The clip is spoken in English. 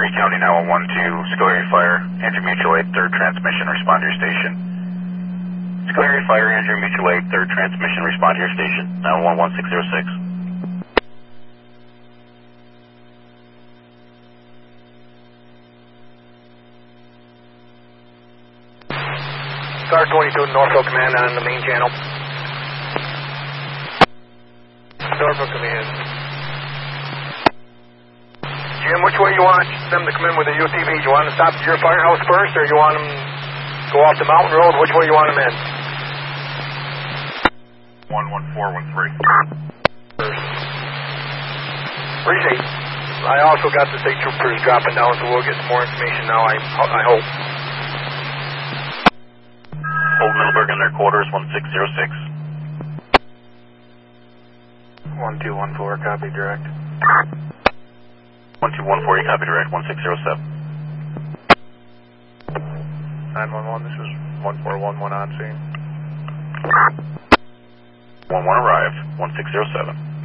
Montgomery County 911 to Schoharie Fire, Andrew Mutual Aid, 3rd Transmission, respond to your station. Schoharie Fire, Andrew Mutual Aid, 3rd Transmission, respond to your station, 911-1606. Star 22, Norfolk Command on the main channel. Norfolk Command. Jim, which way you want them to come in with the UTV? Do you want them to stop at your firehouse first, or you want them to go off the mountain road? Which way you want them in? 11413. Appreciate it. I also got the state troopers dropping down, so we'll get some more information now, I hope. Old Middleburg in their quarters, 1606. 1214, copy direct. 1214, you copy direct, 1607. 911, this is 1411 on scene. 11 arrived, 1607.